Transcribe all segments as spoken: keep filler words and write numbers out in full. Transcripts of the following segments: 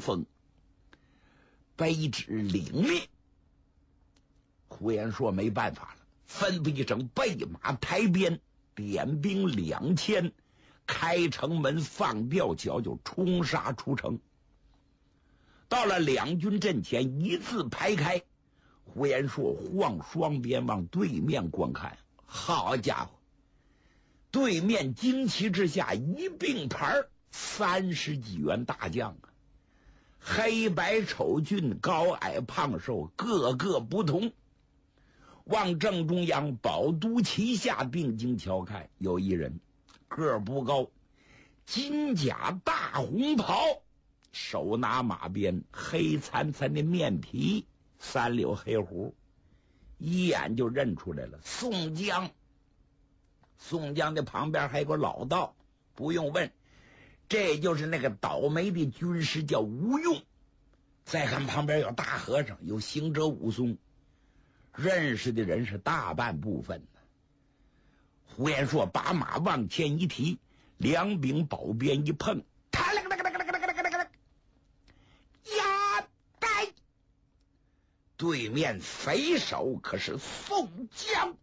风，卑职领命。胡延硕没办法了，吩咐一声，备马抬鞭，点兵两千，开城门放吊桥，就冲杀出城。到了两军阵前，一字排开。胡延硕晃双鞭往对面观看，好家伙，对面旌旗之下一并排三十几员大将啊，黑白丑俊，高矮胖瘦，个个不同。往正中央宝都旗下定睛瞧看，有一人个儿不高，金甲大红袍，手拿马鞭，黑灿灿的面皮，三绺黑胡，一眼就认出来了，宋江。宋江的旁边还有个老道，不用问，这就是那个倒霉的军师，叫吴用。再看旁边有大和尚，有行者武松，认识的人是大半部分。胡延硕把马往前一提，两柄宝鞭一碰，他了个了个了个了个了个了个了，呀呆！对面匪首可是宋江。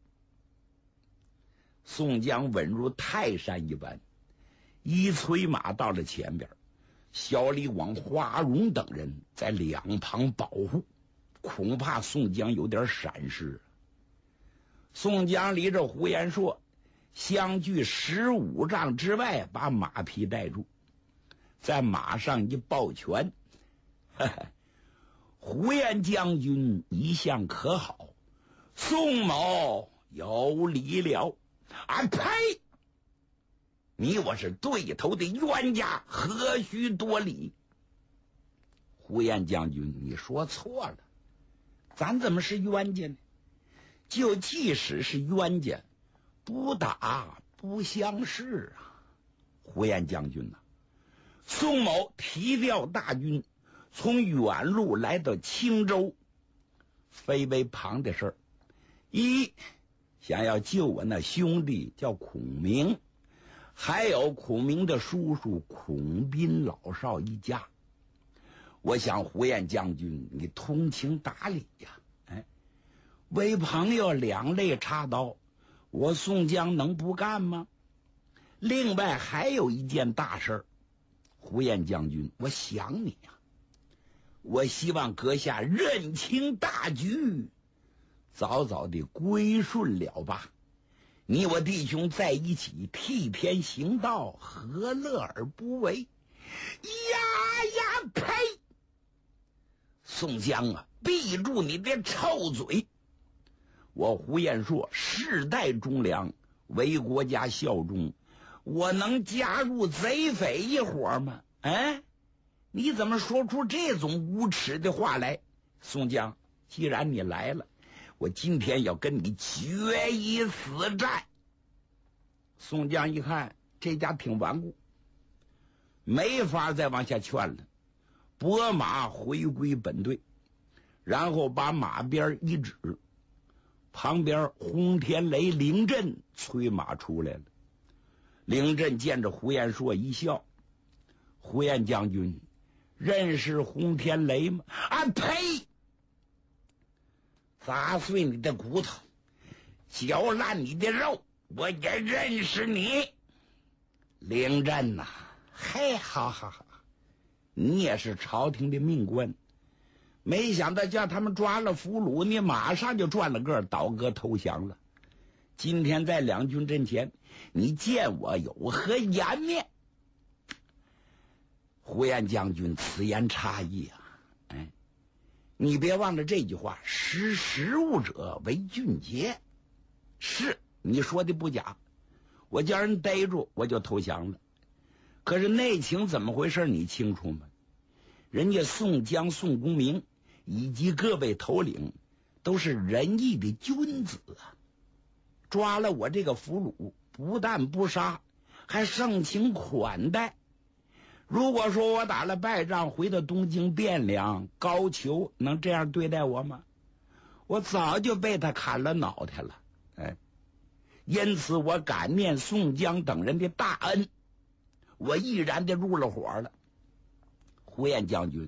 宋江稳如泰山一般，一催马到了前边，小李广、花荣等人在两旁保护，恐怕宋江有点闪失。宋江离着胡延硕相距十五丈之外，把马匹带住，在马上一抱拳，呵呵，胡延将军一向可好，宋某有礼了。啊呸！你我是对头的冤家，何须多礼？胡延将军，你说错了，咱怎么是冤家呢？就即使是冤家，不打不相识啊！胡延将军呐、啊，宋某提调大军从远路来到青州，非为旁的事儿。一想要救我那兄弟叫孔明，还有孔明的叔叔孔斌老少一家。我想胡延将军你通情达理呀、啊，哎，为朋友两肋插刀，我宋江能不干吗？另外还有一件大事，胡延将军，我想你呀、啊，我希望阁下认清大局，早早的归顺了吧，你我弟兄在一起替天行道，何乐而不为？呀呀呸！宋江啊，闭住你的臭嘴！我胡延硕世代忠良，为国家效忠，我能加入贼匪一伙吗？哎，你怎么说出这种无耻的话来？宋江，既然你来了，我今天要跟你决一死战。宋江一看这家挺顽固，没法再往下劝了，拨马回归本队，然后把马鞭一指，旁边轰天雷凌震催马出来了。凌震见着胡延硕一笑，胡延将军认识轰天雷吗？啊呸！砸碎你的骨头，嚼烂你的肉，我也认识你。凌震呐、啊，嘿，好好好，你也是朝廷的命官，没想到叫他们抓了俘虏，你马上就转了个倒戈投降了。今天在两军阵前，你见我有何颜面？胡延将军此言差矣啊！哎，你别忘了这句话，识时务者为俊杰。是你说的不假，我叫人逮住我就投降了。可是内情怎么回事你清楚吗？人家宋江、宋公明以及各位头领都是仁义的君子啊，抓了我这个俘虏，不但不杀，还盛情款待。如果说我打了败仗回到东京汴梁，高俅能这样对待我吗？我早就被他砍了脑袋了。哎，因此我感念宋江等人的大恩，我毅然的入了伙了。胡延将军，